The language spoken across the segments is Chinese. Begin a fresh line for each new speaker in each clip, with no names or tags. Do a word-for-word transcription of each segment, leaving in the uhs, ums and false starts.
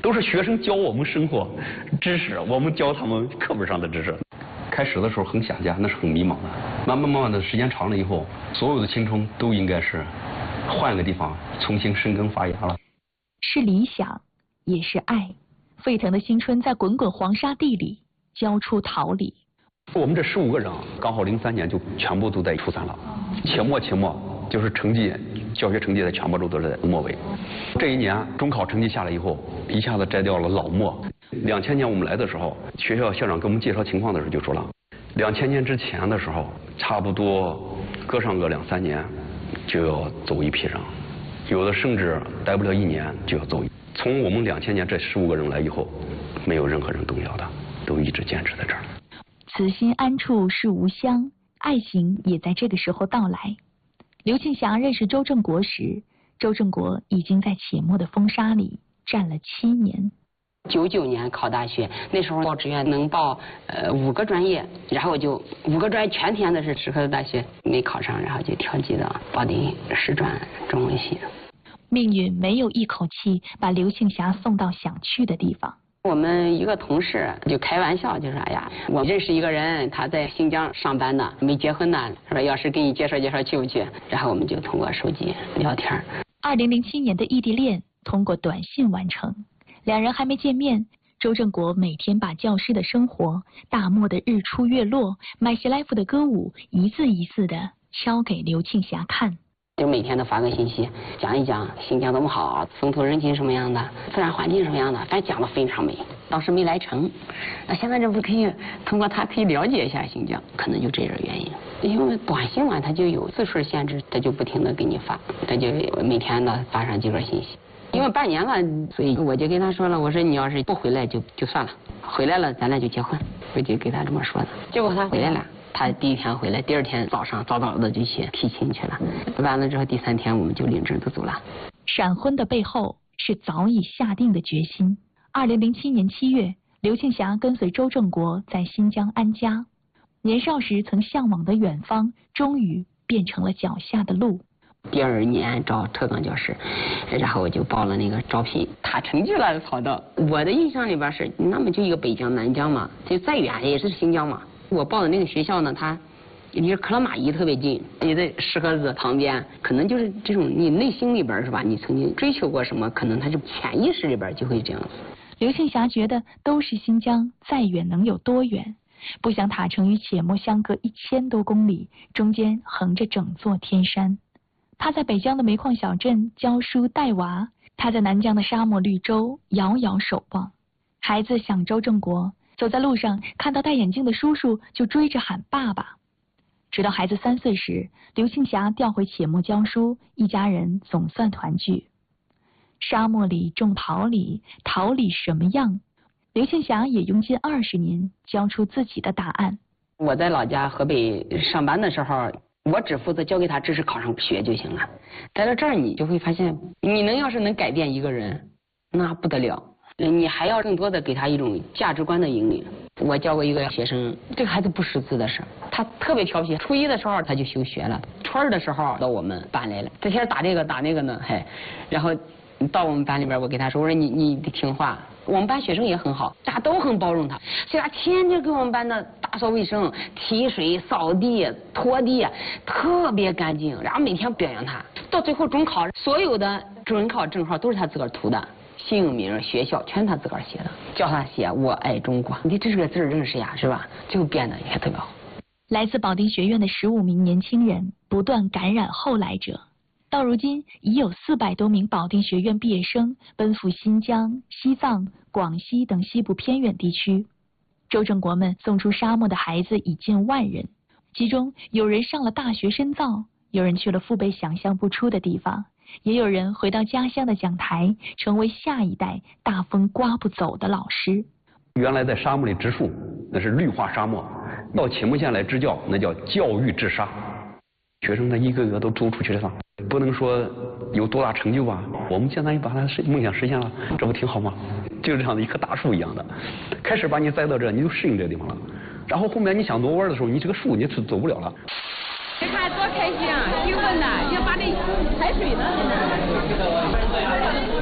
都是学生教我们生活知识，我们教他们课本上的知识。开始的时候很想家，那是很迷茫的。慢慢慢慢的时间长了以后，所有的青春都应该是换个地方重新生根发芽了。
是理想，也是爱。沸腾的青春在滚滚黄沙地里交出桃李。
我们这十五个人刚好零三年就全部都在初三了，期末期末就是成绩，教学成绩在全部都是在末尾。这一年中考成绩下来以后，一下子摘掉了老末。两千年我们来的时候，学校校长给我们介绍情况的时候就说了，两千年之前的时候，差不多隔上个两三年就要走一批人，有的甚至待不了一年就要走。从我们两千年这十五个人来以后，没有任何人动摇的，都一直坚持在这儿。
此心安处是吾乡，爱情也在这个时候到来。刘庆霞认识周正国时，周正国已经在且末的风沙里站了七年。
九九年考大学，那时候报志愿能报呃五个专业，然后就五个专业全填的是适合的大学，没考上，然后就调剂到保定师专中文系。
命运没有一口气把刘庆霞送到想去的地方。
我们一个同事就开玩笑，就说：“哎呀，我认识一个人，他在新疆上班呢，没结婚呢，说要是给你介绍介绍，去不去？”然后我们就通过手机聊天。
二零零七年的异地恋通过短信完成，两人还没见面，周正国每天把教师的生活、大漠的日出月落、麦西来夫的歌舞一字一字的敲给刘庆霞看。
就每天都发个信息，讲一讲新疆多么好，风土人情什么样的，自然环境什么样的，反正讲得非常美。当时没来成，那现在这不可以通过他可以了解一下新疆，可能就这点原因。因为短信嘛，它就有字数限制，它就不停的给你发，它就每天呢发上几个信息。因为半年了，所以我就跟他说了，我说你要是不回来就就算了，回来了咱俩就结婚，我就给他这么说的。结果他回来了。他第一天回来，第二天早上早早的就去提亲去了。完了之后，第三天我们就领证就走了。
闪婚的背后是早已下定的决心。二零零七年七月，刘庆霞跟随周正国在新疆安家。年少时曾向往的远方，终于变成了脚下的路。
第二年招特岗教师，然后我就报了那个招聘，他成绩了跑到。我的印象里边是，那么就一个北疆、南疆嘛，就再远也是新疆嘛。我报的那个学校呢，它离克拉玛依特别近，也在石河子旁边，可能就是这种你内心里边是吧？你曾经追求过什么，可能它是潜意识里边就会这样子。
刘庆霞觉得都是新疆，再远能有多远？不想塔城与且末相隔一千多公里，中间横着整座天山。他在北疆的煤矿小镇教书带娃，他在南疆的沙漠绿洲遥遥守望。孩子想周正国。走在路上，看到戴眼镜的叔叔就追着喊爸爸。直到孩子三岁时，刘庆霞调回且末教书，一家人总算团聚。沙漠里种桃李，桃李什么样？刘庆霞也用近二十年教出自己的答案。
我在老家河北上班的时候，我只负责教给他知识，考上学就行了。来到这儿，你就会发现，你能要是能改变一个人，那不得了。你还要更多的给他一种价值观的引领。我教过一个学生，这个孩子不识字的事，他特别调皮。初一的时候他就休学了，初二的时候到我们班来了，这天打这个打那个呢，嘿，然后到我们班里边，我给他说，我说你你得听话。我们班学生也很好，大家都很包容他，所以他天天给我们班的打扫卫生、提水、扫地、拖地，特别干净。然后每天表扬他，到最后中考，所有的准考证号都是他自个儿涂的。姓名、学校全是他自个儿写的，叫他写我爱中国，你这是个字认识呀，是吧？就变得也特别好。
来自保定学院的十五名年轻人不断感染后来者，到如今已有四百多名保定学院毕业生奔赴新疆、西藏、广西等西部偏远地区。周正国们送出沙漠的孩子已近万人，其中有人上了大学深造，有人去了父辈想象不出的地方。也有人回到家乡的讲台，成为下一代大风刮不走的老师。
原来在沙漠里植树，那是绿化沙漠；到且末县来支教，那叫教育治沙。学生呢，一个个都走出去了，不能说有多大成就吧，我们现在也把他梦想实现了，这不挺好吗？就是这样的一棵大树一样的，开始把你栽到这，你就适应这个地方了。然后后面你想多玩的时候，你这个树你是走不了了。
你看多开心啊！兴奋呐，要把这排水呢。你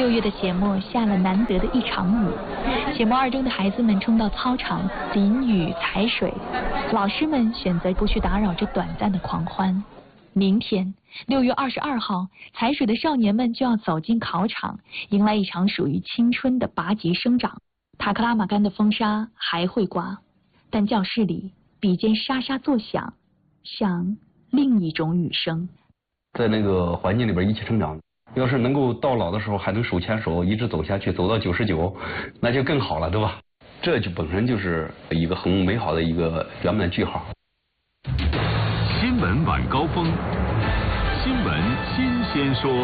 六月的写墨下了难得的一场雨，写墨二中的孩子们冲到操场淋雨踩水，老师们选择不去打扰这短暂的狂欢。明天六月二十二号，踩水的少年们就要走进考场，迎来一场属于青春的拔节生长。塔克拉玛干的风沙还会刮，但教室里笔尖沙沙作响，像另一种雨声。
在那个环境里边一起成长，要是能够到老的时候还能手牵手一直走下去，走到九十九，那就更好了，对吧？这就本身就是一个很美好的一个圆满句号。
新闻晚高峰，新闻新鲜说。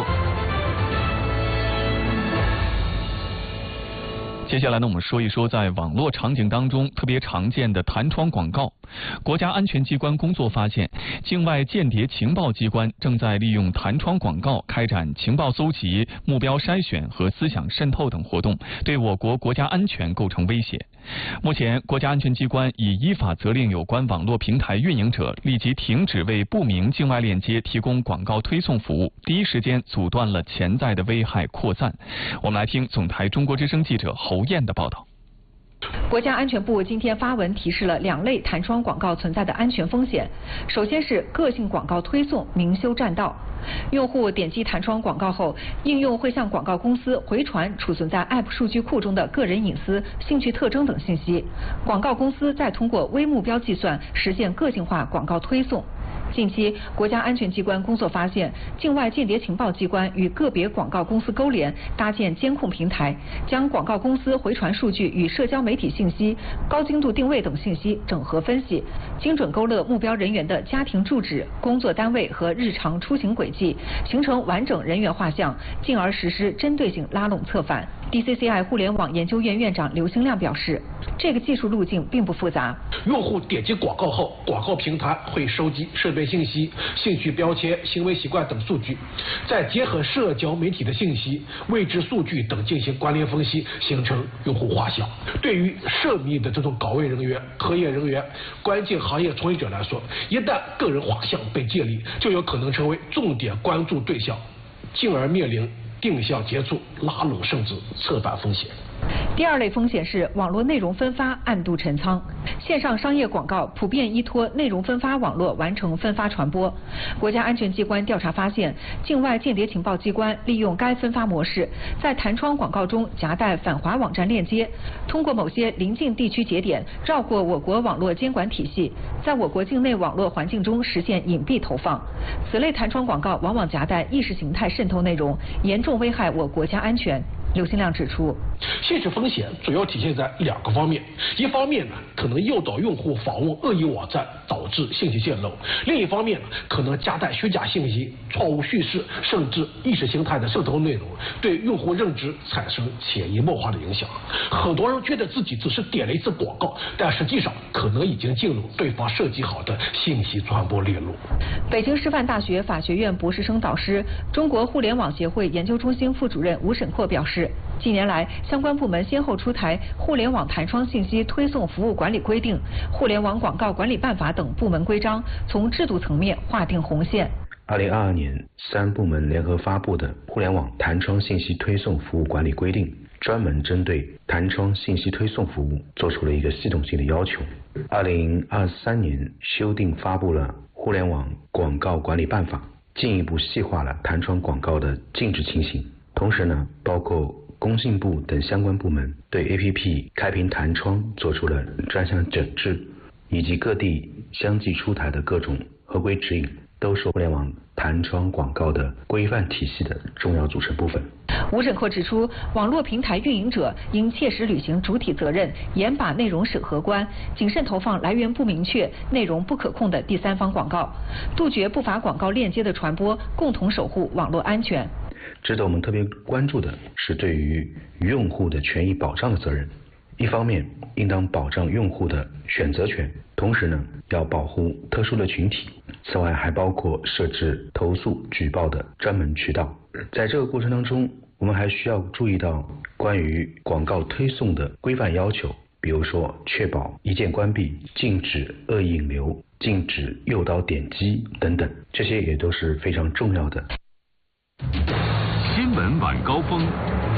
接下来呢，我们说一说在网络场景当中特别常见的弹窗广告。国家安全机关工作发现，境外间谍情报机关正在利用弹窗广告开展情报搜集、目标筛选和思想渗透等活动，对我国国家安全构成威胁。目前，国家安全机关已依法责令有关网络平台运营者立即停止为不明境外链接提供广告推送服务，第一时间阻断了潜在的危害扩散。我们来听总台中国之声记者侯燕的报道。
国家安全部今天发文提示了两类弹窗广告存在的安全风险。首先是个性广告推送明修栈道，用户点击弹窗广告后，应用会向广告公司回传储存在 App 数据库中的个人隐私、兴趣特征等信息，广告公司再通过微目标计算实现个性化广告推送。近期，国家安全机关工作发现，境外间谍情报机关与个别广告公司勾连，搭建监控平台，将广告公司回传数据与社交媒体信息、高精度定位等信息整合分析，精准勾勒目标人员的家庭住址、工作单位和日常出行轨迹，形成完整人员画像，进而实施针对性拉拢策反。D C C I 互联网研究院院长刘兴亮表示，这个技术路径并不复杂。
用户点击广告后，广告平台会收集设备信息、兴趣标签、行为习惯等数据，再结合社交媒体的信息、位置数据等进行关联分析，形成用户画像。对于涉密的这种岗位人员、科研人员、关键行业从业者来说，一旦个人画像被建立，就有可能成为重点关注对象，进而面临定向接触、拉拢甚至策反风险。
第二类风险是网络内容分发暗度陈仓，线上商业广告普遍依托内容分发网络完成分发传播。国家安全机关调查发现，境外间谍情报机关利用该分发模式，在弹窗广告中夹带反华网站链接，通过某些邻近地区节点绕过我国网络监管体系，在我国境内网络环境中实现隐蔽投放。此类弹窗广告往往夹带意识形态渗透内容，严重危害我国家安全。刘兴亮指出，
信息风险主要体现在两个方面，一方面呢，可能诱导用户访问恶意网站，导致信息泄露；另一方面呢，可能夹带虚假信息、错误叙事，甚至意识形态的渗透内容，对用户认知产生潜移默化的影响。很多人觉得自己只是点了一次广告，但实际上可能已经进入对方设计好的信息传播链路。
北京师范大学法学院博士生导师、中国互联网协会研究中心副主任吴沈阔表示，近年来，相关部门先后出台《互联网弹窗信息推送服务管理规定》《互联网广告管理办法》等部门规章，从制度层面划定红线。
二零二二年，三部门联合发布的《互联网弹窗信息推送服务管理规定》，专门针对弹窗信息推送服务做出了一个系统性的要求。二零二三年修订发布了《互联网广告管理办法》，进一步细化了弹窗广告的禁止情形。同时呢，包括工信部等相关部门对 A P P 开屏弹窗做出了专项整治，以及各地相继出台的各种合规指引，都是互联网弹窗广告的规范体系的重要组成部分。
吴沈阔指出，网络平台运营者应切实履行主体责任，严把内容审核关，谨慎投放来源不明确、内容不可控的第三方广告，杜绝不法广告链接的传播，共同守护网络安全。
值得我们特别关注的是对于用户的权益保障的责任。一方面，应当保障用户的选择权，同时呢，要保护特殊的群体。此外，还包括设置投诉举报的专门渠道。在这个过程当中，我们还需要注意到关于广告推送的规范要求，比如说确保一键关闭、禁止恶意引流、禁止诱导点击等等，这些也都是非常重要的。
新闻晚高峰，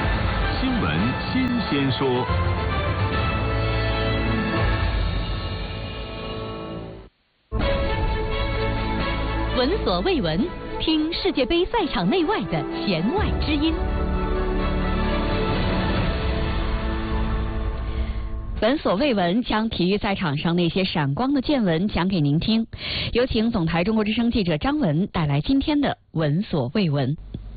闻新鲜说。
闻所未闻，听世界杯赛场内外的弦外之音。闻所未闻，将体育赛场上那些闪光的见闻讲给您听。有请总台中国之声记者张文带来今天的闻所未闻。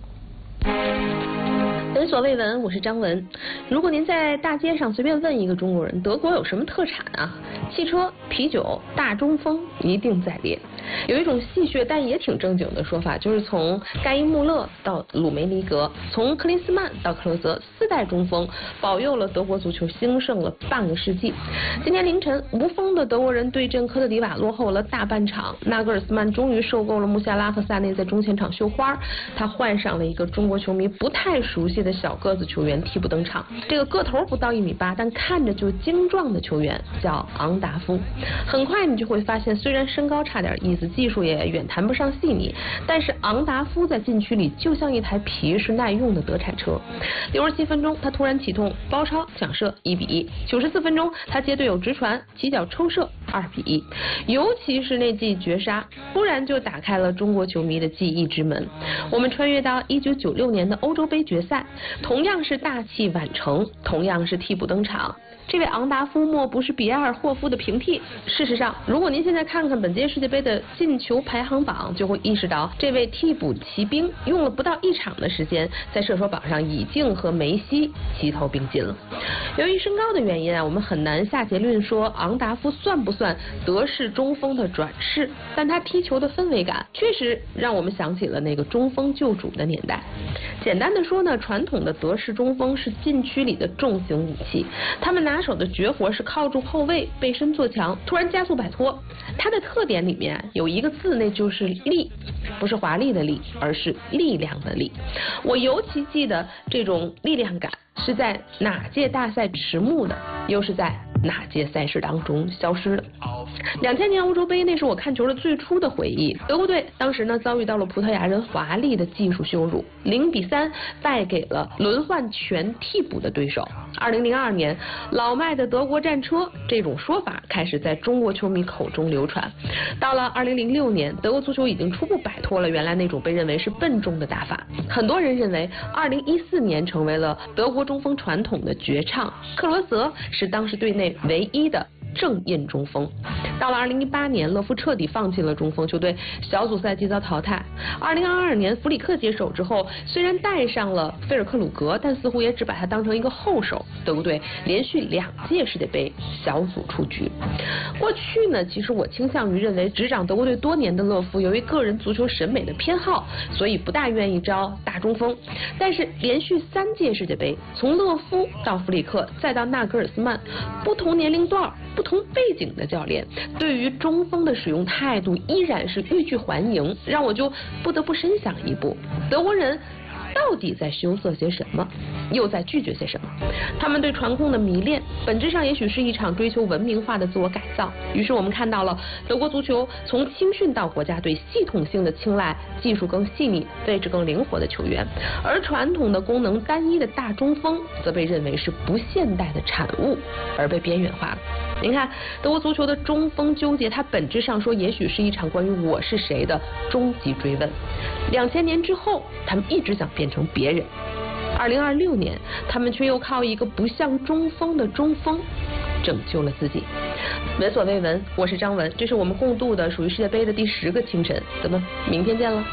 闻所未闻，我是张文。如果您在大街上随便问一个中国人，德国有什么特产啊？汽车、啤酒、大中锋一定在列。有一种戏谑但也挺正经的说法，就是从盖伊穆勒到鲁梅尼格，从克林斯曼到克罗泽，四代中锋保佑了德国足球兴盛了半个世纪。今天凌晨，无锋的德国人对阵科特迪瓦落后了大半场，纳格尔斯曼终于受够了穆夏拉和萨内在中前场绣花，他换上了一个中国球迷不太熟悉的小个子球员替补登场。这个个头不到一米八，但看着就精壮的球员叫昂达夫。很快你就会发现，虽然身高差点意思，技术也远谈不上细腻，但是昂达夫在禁区里就像一台皮实耐用的德产车。六十七分钟，他突然启动包抄抢射，一比一。九十四分钟，他接队友直传，起脚抽射，二比一。尤其是那记绝杀，突然就打开了中国球迷的记忆之门。我们穿越到一九九六年的欧洲杯决赛，同样是大器晚成，同样是替补登场。这位昂达夫莫不是比埃尔霍夫的平替。事实上，如果您现在看看本届世界杯的进球排行榜，就会意识到这位替补骑兵用了不到一场的时间，在射手榜上已经和梅西齐头并进了。由于身高的原因啊，我们很难下结论说昂达夫算不算德式中锋的转世，但他踢球的氛围感确实让我们想起了那个中锋救主的年代。简单的说呢，传统的德式中锋是禁区里的重型武器，他们拿手的绝活是靠住后卫，背身做墙，突然加速摆脱。它的特点里面有一个字，那就是力，不是华丽的力，而是力量的力。我尤其记得这种力量感是在哪届大赛迟暮的，又是在哪届赛事当中消失的。两千年欧洲杯，那是我看球的最初的回忆。德国队当时呢遭遇到了葡萄牙人华丽的技术羞辱，零比三败给了轮换全替补的对手。二零零二年，老迈的德国战车这种说法开始在中国球迷口中流传。到了二零零六年，德国足球已经初步摆脱了原来那种被认为是笨重的打法。很多人认为，二零一四年成为了德国中锋传统的绝唱。克罗泽是当时队内唯一的正印中锋。到了二零一八年，勒夫彻底放弃了中锋，球队小组赛即遭淘汰。二零二二年，弗里克接手之后，虽然带上了菲尔克鲁格，但似乎也只把他当成一个后手。德国队连续两届世界杯小组出局。过去呢，其实我倾向于认为，执掌德国队多年的勒夫，由于个人足球审美的偏好，所以不大愿意招大中锋。但是连续三届世界杯，从勒夫到弗里克，再到纳格尔斯曼，不同年龄段、不同背景的教练对于中锋的使用态度依然是欲拒还迎，让我就不得不深想一步，德国人到底在羞涩些什么，又在拒绝些什么？他们对传控的迷恋，本质上也许是一场追求文明化的自我改造。于是我们看到了德国足球从青训到国家队，系统性的青睐技术更细腻、位置更灵活的球员，而传统的功能单一的大中锋则被认为是不现代的产物，而被边缘化了。您看，德国足球的中锋纠结，它本质上说也许是一场关于我是谁的终极追问。两千年之后，他们一直想变成别人。二零二六年，他们却又靠一个不像中锋的中锋拯救了自己。闻所未闻，我是张文，这是我们共度的属于世界杯的第十个清晨，咱们明天见了。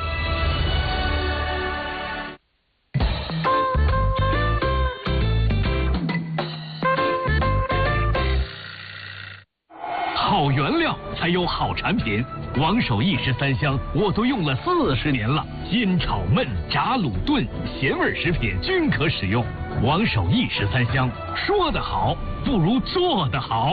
好原料才有好产品，王守义十三香我都用了四十年了，腌炒焖炸卤炖咸味食品均可使用。王守义十三香，说得好不如做得好。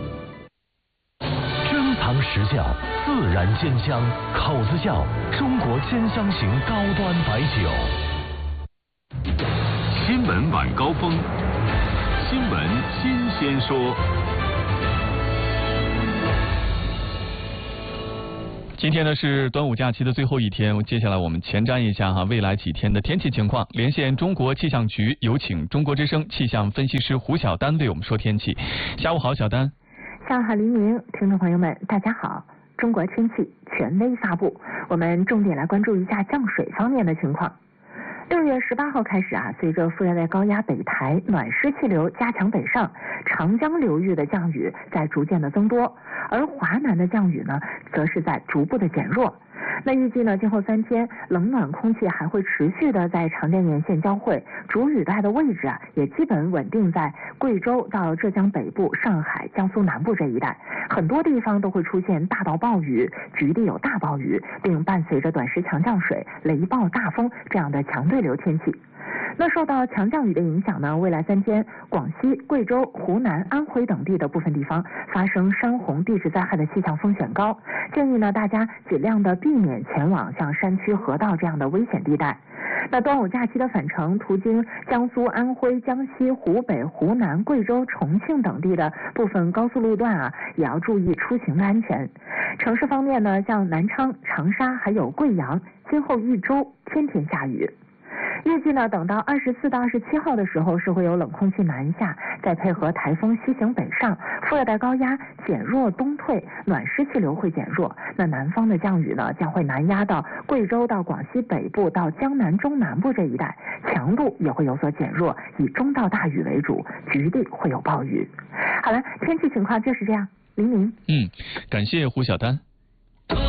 珍藏实窖，自然煎香，口子窖中国煎香型高端白酒。
新闻晚高峰，新闻新鲜说。
今天呢是端午假期的最后一天，接下来我们前瞻一下哈未来几天的天气情况。连线中国气象局，有请中国之声气象分析师胡晓丹为我们说天气。下午好，小丹。
下午好，黎明，听众朋友们，大家好。中国天气权威发布，我们重点来关注一下降水方面的情况。六月十八号开始啊，随着副热带高压北抬，暖湿气流加强北上，长江流域的降雨在逐渐的增多，而华南的降雨呢，则是在逐步的减弱。那预计呢，今后三天冷暖空气还会持续的在长江沿线交汇，主雨带的位置啊，也基本稳定在贵州到浙江北部、上海、江苏南部这一带，很多地方都会出现大到暴雨，局地有大暴雨，并伴随着短时强降水、雷暴、大风这样的强对流天气。那受到强降雨的影响呢，未来三天，广西、贵州、湖南、安徽等地的部分地方发生山洪地质灾害的气象风险高，建议呢大家尽量的避免前往像山区、河道这样的危险地带。那端午假期的返程途经江苏、安徽、江西、湖北、湖南、贵州、重庆等地的部分高速路段啊，也要注意出行的安全。城市方面呢，像南昌、长沙还有贵阳，今后一周天天下雨。预计呢，等到二十四到二十七号的时候，是会有冷空气南下，再配合台风西行北上，副热带高压减弱东退，暖湿气流会减弱。那南方的降雨呢，将会南压到贵州到广西北部到江南中南部这一带，强度也会有所减弱，以中到大雨为主，局地会有暴雨。好了，天气情况就是这样。黎明，
嗯，感谢胡晓丹。